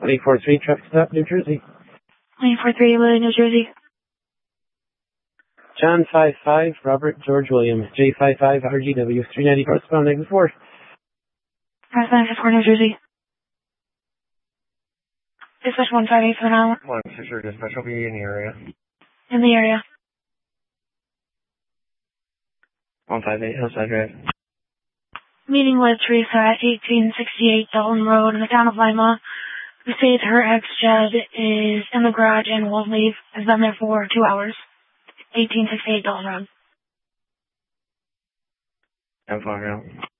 843 traffic stop, New Jersey. 843, New Jersey. John 55, Robert George William, J55, RGW, 390 correspondent, exit 4. Correspondent, exit 4, New Jersey. Dispatch 158 for an hour. 160, dispatch will be in the area. In the area. 158, Hillside Drive. Meeting with Teresa at 1868 Dalton Road in the town of Lima. We say her ex-Jed is in the garage and won't leave. Has been there for 2 hours. 1868 Dalton Road. I'm fine now.